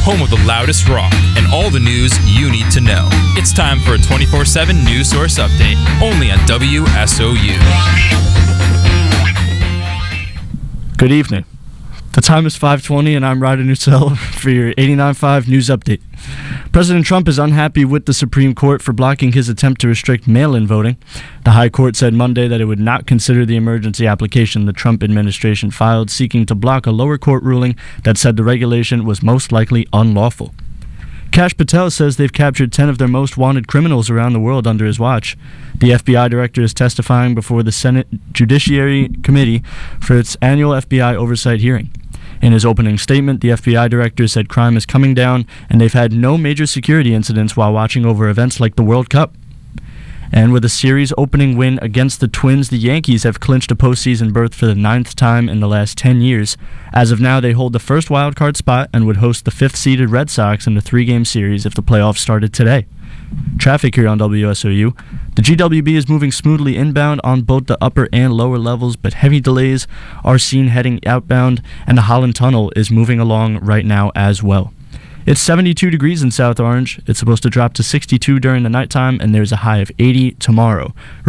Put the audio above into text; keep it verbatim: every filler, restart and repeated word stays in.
home of the loudest rock, and all the news you need to know. It's time for a twenty-four seven News Source Update, only on W S O U. Good evening. The time is five twenty, and I'm Ryder Nussel for your eighty-nine point five News Update. President Trump is unhappy with the Supreme Court for blocking his attempt to restrict mail-in voting. The High Court said Monday that it would not consider the emergency application the Trump administration filed seeking to block a lower court ruling that said the regulation was most likely unlawful. Kash Patel says they've captured ten of their most wanted criminals around the world under his watch. The F B I director is testifying before the Senate Judiciary Committee for its annual F B I oversight hearing. In his opening statement, the F B I director said crime is coming down and they've had no major security incidents while watching over events like the World Cup. And with a series opening win against the Twins, the Yankees have clinched a postseason berth for the ninth time in the last ten years. As of now, they hold the first wildcard spot and would host the fifth-seeded Red Sox in a three-game series if the playoffs started today. Traffic here on W S O U. The G W B is moving smoothly inbound on both the upper and lower levels, but heavy delays are seen heading outbound, and the Holland Tunnel is moving along right now as well. It's seventy-two degrees in South Orange. It's supposed to drop to sixty-two during the nighttime, and there's a high of eighty tomorrow.